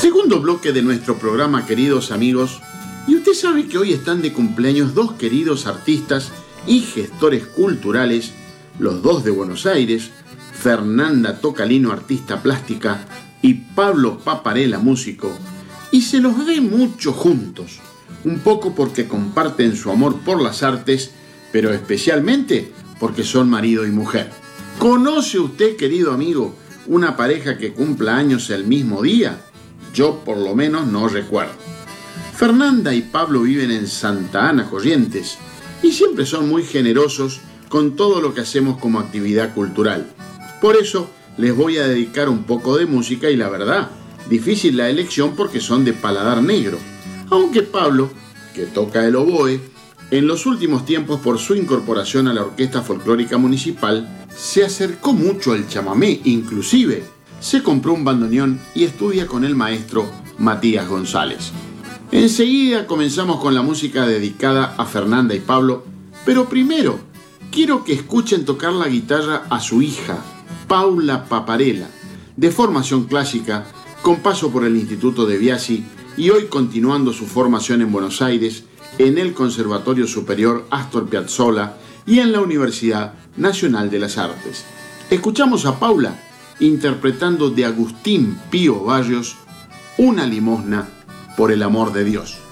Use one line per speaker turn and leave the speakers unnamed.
Segundo bloque de nuestro programa, queridos amigos, y usted sabe que hoy están de cumpleaños dos queridos artistas y gestores culturales, los dos de Buenos Aires, Fernanda Tocalino, artista plástica, y Pablo Paparella, músico, y se los ve mucho juntos, un poco porque comparten su amor por las artes, pero especialmente porque son marido y mujer. ¿Conoce usted, querido amigo, una pareja que cumpla años el mismo día? Yo por lo menos no recuerdo. Fernanda y Pablo viven en Santa Ana, Corrientes, y siempre son muy generosos con todo lo que hacemos como actividad cultural. Por eso les voy a dedicar un poco de música y la verdad, difícil la elección porque son de paladar negro. Aunque Pablo, que toca el oboe, en los últimos tiempos por su incorporación a la Orquesta Folclórica Municipal, se acercó mucho al chamamé, inclusive se compró un bandoneón y estudia con el maestro Matías González. Enseguida comenzamos con la música dedicada a Fernanda y Pablo, pero primero quiero que escuchen tocar la guitarra a su hija, Paula Paparella, de formación clásica, con paso por el Instituto de Biasi y hoy continuando su formación en Buenos Aires, en el Conservatorio Superior Astor Piazzolla y en la Universidad Nacional de las Artes. Escuchamos a Paula interpretando de Agustín Pío Barrios, Una limosna por el amor de Dios.